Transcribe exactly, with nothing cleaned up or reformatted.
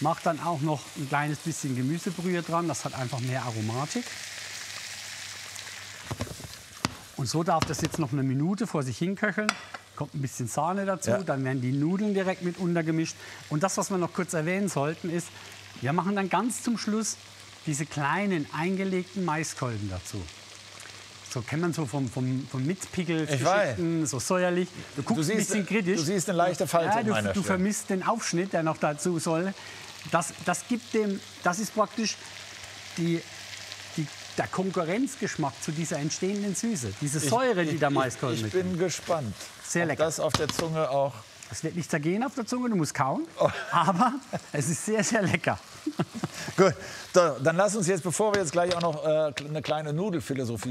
Mache dann auch noch ein kleines bisschen Gemüsebrühe dran. Das hat einfach mehr Aromatik. Und so darf das jetzt noch eine Minute vor sich hinköcheln. Kommt ein bisschen Sahne dazu, Ja. dann werden die Nudeln direkt mit untergemischt. Und das, was wir noch kurz erwähnen sollten, ist, wir machen dann ganz zum Schluss diese kleinen eingelegten Maiskolben dazu. So kennt man so vom, vom, vom Mitzpickel-Geschichten, so säuerlich. Du guckst Du siehst, ein bisschen kritisch. du siehst eine leichte Falte Ja, an du, meiner du Stirn. vermisst den Aufschnitt, der noch dazu soll. Das, das gibt dem, das ist praktisch die, die, der Konkurrenzgeschmack zu dieser entstehenden Süße. Diese Säure, die der Maiskolben Ich, ich mitbringt. bin gespannt, Sehr ob lecker. das auf der Zunge auch... Es wird nicht zergehen auf der Zunge, du musst kauen. Oh. Aber es ist sehr, sehr lecker. Gut, so, dann lass uns jetzt, bevor wir jetzt gleich auch noch äh, eine kleine Nudelphilosophie